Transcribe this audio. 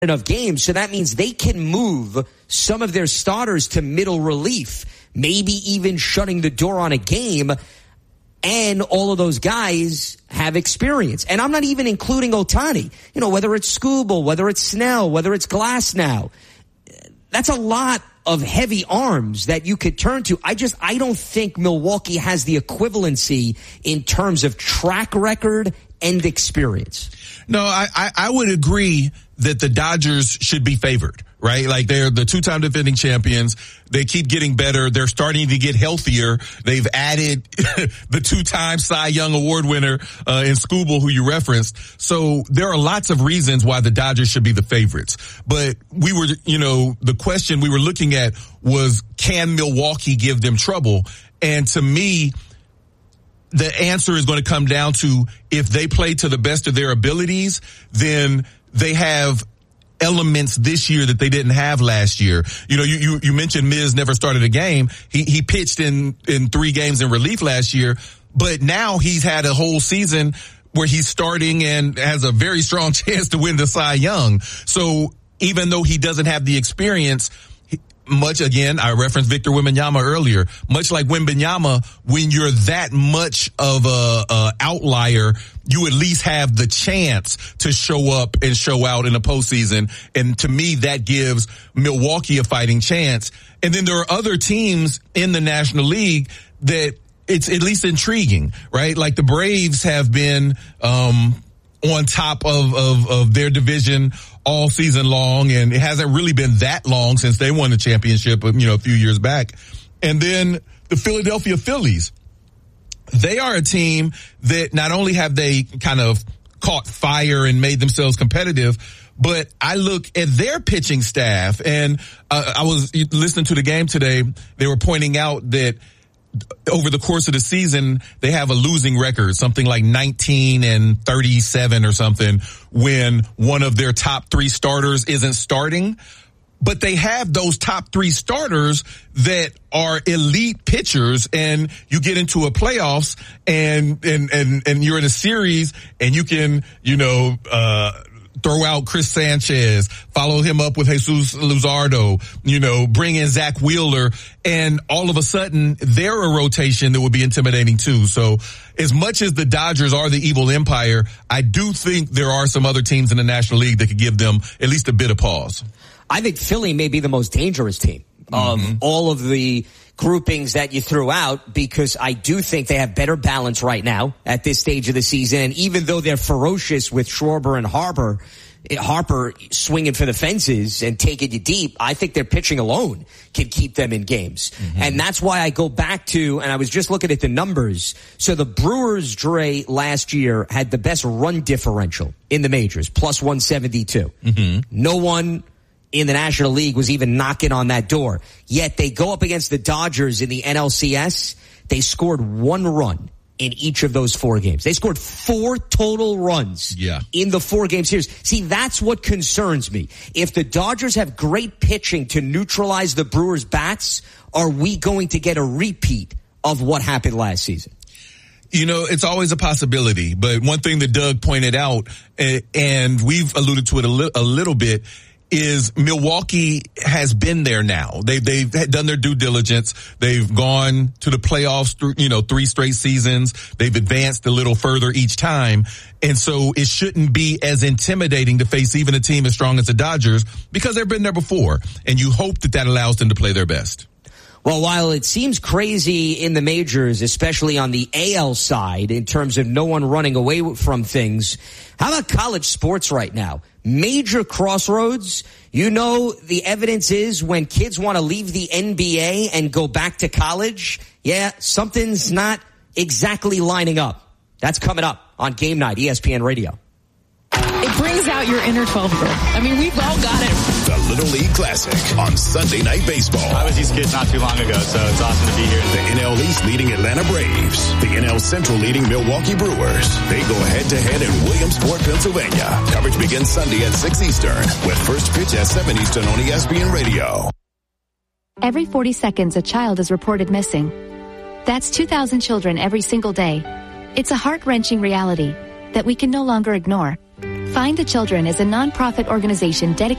enough games, so that means they can move some of their starters to middle relief, maybe even shutting the door on a game, and all of those guys have experience. And I'm not even including Ohtani. Whether it's Skubal, whether it's Snell, whether it's Glasnow, that's a lot of heavy arms that you could turn to. I don't think Milwaukee has the equivalency in terms of track record and experience. No, I would agree that the Dodgers should be favored, right? Like, they're the two-time defending champions. They keep getting better. They're starting to get healthier. They've added the two-time Cy Young Award winner in Skubal, who you referenced. So there are lots of reasons why the Dodgers should be the favorites. But we were, the question we were looking at was, can Milwaukee give them trouble? And to me, the answer is going to come down to, if they play to the best of their abilities, then they have elements this year that they didn't have last year. You mentioned Miz never started a game. He pitched in 3 games in relief last year, but now he's had a whole season where he's starting and has a very strong chance to win the Cy Young. So even though he doesn't have the experience, I referenced Victor Wembanyama earlier. Much like Wembanyama, when you're that much of a outlier, you at least have the chance to show up and show out in the postseason. And to me, that gives Milwaukee a fighting chance. And then there are other teams in the National League that it's at least intriguing, right? Like the Braves have been on top of their division all season long, and it hasn't really been that long since they won the championship, a few years back. And then the Philadelphia Phillies, they are a team that not only have they kind of caught fire and made themselves competitive, but I look at their pitching staff, and I was listening to the game today. They were pointing out that over the course of the season, they have a losing record, something like 19-37 or something, when one of their top 3 starters isn't starting. But they have those top 3 starters that are elite pitchers, and you get into a playoffs and you're in a series, and you can, throw out Chris Sanchez, follow him up with Jesus Luzardo, bring in Zach Wheeler, and all of a sudden they're a rotation that would be intimidating too. So as much as the Dodgers are the evil empire, I do think there are some other teams in the National League that could give them at least a bit of pause. I think Philly may be the most dangerous team of all of the groupings that you threw out, because I do think they have better balance right now at this stage of the season. And even though they're ferocious with Schwarber and Harper swinging for the fences and taking you deep, I think their pitching alone can keep them in games. And that's why I go back to, and I was just looking at the numbers. So the Brewers, Dre, last year had the best run differential in the majors, plus 172. No one in the National League was even knocking on that door. Yet they go up against the Dodgers in the NLCS. They scored 1 run in each of those 4 games. They scored 4 total runs in the 4-game series. See, that's what concerns me. If the Dodgers have great pitching to neutralize the Brewers' bats, are we going to get a repeat of what happened last season? It's always a possibility. But one thing that Doug pointed out, and we've alluded to it a little bit, is Milwaukee has been there now. They've done their due diligence. They've gone to the playoffs through, 3 straight seasons. They've advanced a little further each time. And so it shouldn't be as intimidating to face even a team as strong as the Dodgers, because they've been there before. And you hope that allows them to play their best. Well, while it seems crazy in the majors, especially on the AL side, in terms of no one running away from things, how about college sports right now? Major crossroads. The evidence is when kids want to leave the NBA and go back to college, something's not exactly lining up. That's coming up on Game Night, ESPN Radio. It brings out your inner 12-year-old. I mean, we've all got it. The Little League Classic on Sunday Night Baseball. I was these kids not too long ago, so it's awesome to be here. The NL East leading Atlanta Braves. The NL Central leading Milwaukee Brewers. They go head-to-head in Williamsport, Pennsylvania. Coverage begins Sunday at 6 Eastern, with first pitch at 7 Eastern on ESPN Radio. Every 40 seconds, a child is reported missing. That's 2,000 children every single day. It's a heart-wrenching reality that we can no longer ignore. Find the Children is a nonprofit organization dedicated